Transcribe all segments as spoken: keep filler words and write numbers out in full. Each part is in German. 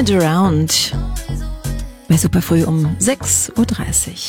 it around. Bei Superfrüh um sechs Uhr dreißig.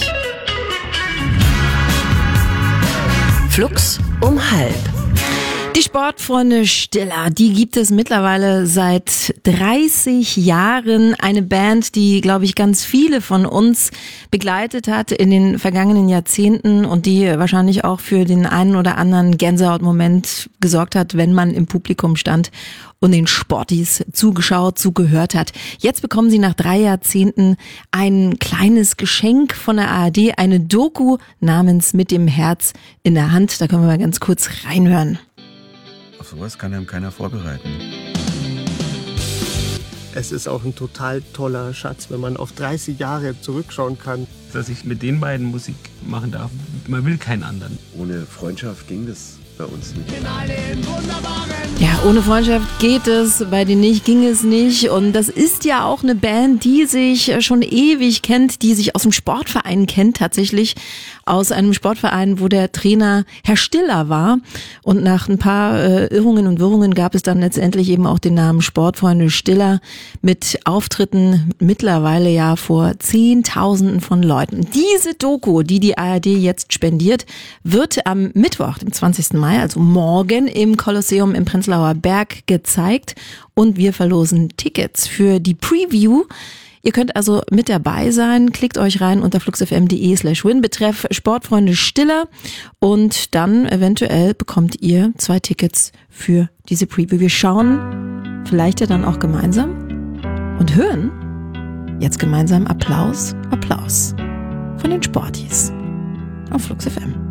Flux um halb. Die Sportfreunde Stiller, die gibt es mittlerweile seit dreißig Jahren. Eine Band, die, glaube ich, ganz viele von uns begleitet hat in den vergangenen Jahrzehnten und die wahrscheinlich auch für den einen oder anderen Gänsehautmoment gesorgt hat, wenn man im Publikum stand und den Sportis zugeschaut, zugehört hat. Jetzt bekommen sie nach drei Jahrzehnten ein kleines Geschenk von der A R D, eine Doku namens Mit dem Herz in der Hand. Da können wir mal ganz kurz reinhören. Auf sowas kann einem keiner vorbereiten. Es ist auch ein total toller Schatz, wenn man auf dreißig Jahre zurückschauen kann. Dass ich mit den beiden Musik machen darf. Man will keinen anderen. Ohne Freundschaft ging das bei uns nicht. Ja, ohne Freundschaft geht es, bei denen nicht ging es nicht. Und das ist ja auch eine Band, die sich schon ewig kennt, die sich aus dem Sportverein kennt, tatsächlich aus einem Sportverein, wo der Trainer Herr Stiller war. Und nach ein paar äh, Irrungen und Wirrungen gab es dann letztendlich eben auch den Namen Sportfreunde Stiller mit Auftritten mittlerweile ja vor Zehntausenden von Leuten. Diese Doku, die die A R D jetzt spendiert, wird am Mittwoch, dem zwanzigsten Mai, also morgen im Kolosseum im Prenzlauer Berg gezeigt und wir verlosen Tickets für die Preview. Ihr könnt also mit dabei sein. Klickt euch rein unter fluxfm.de slash win betreff Sportfreunde Stiller und dann eventuell bekommt ihr zwei Tickets für diese Preview. Wir schauen vielleicht ja dann auch gemeinsam und hören jetzt gemeinsam Applaus, Applaus von den Sportis auf Flux F M.